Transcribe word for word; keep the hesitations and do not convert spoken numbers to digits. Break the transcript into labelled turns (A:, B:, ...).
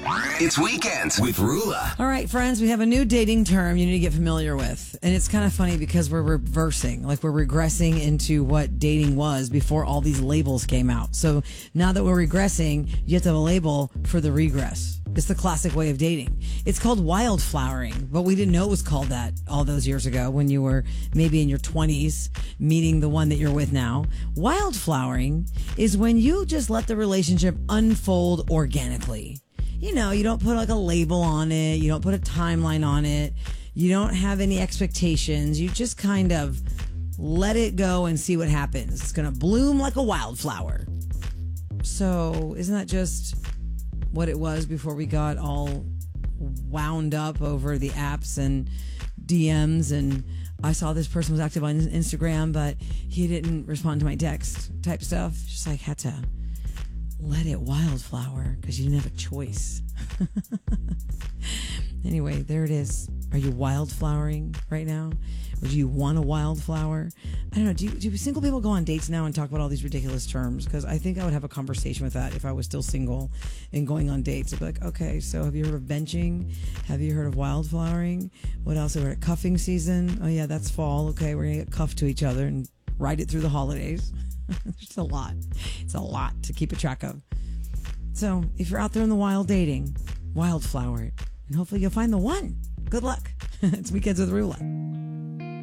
A: It's Weekends with Rula.
B: All right, friends, we have a new dating term you need to get familiar with. And it's kind of funny because we're reversing, like we're regressing into what dating was before all these labels came out. So now that we're regressing, you have to have a label for the regress. It's the classic way of dating. It's called wildflowering, but we didn't know it was called that all those years ago when you were maybe in your twenties meeting the one that you're with now. Wildflowering is when you just let the relationship unfold organically. You know, you don't put like a label on it. You don't put a timeline on it. You don't have any expectations. You just kind of let it go and see what happens. It's going to bloom like a wildflower. So isn't that just what it was before we got all wound up over the apps and D Ms? And I saw this person was active on Instagram, but he didn't respond to my text type stuff. Just like had to let it wildflower because you didn't have a choice. Anyway, there it is. Are you wildflowering right now? Or do you want a wildflower? I don't know. Do, you, do single people go on dates now and talk about all these ridiculous terms? Because I think I would have a conversation with that if I was still single and going on dates. I'd be like, okay, so have you heard of benching? Have you heard of wildflowering? What else? We're at cuffing season. Oh, yeah, that's fall. Okay, we're going to get cuffed to each other and ride it through the holidays. It's a lot. It's a lot to keep a track of. So if you're out there in the wild dating, wildflower it. And hopefully you'll find the one. Good luck. It's Weekends with Rula.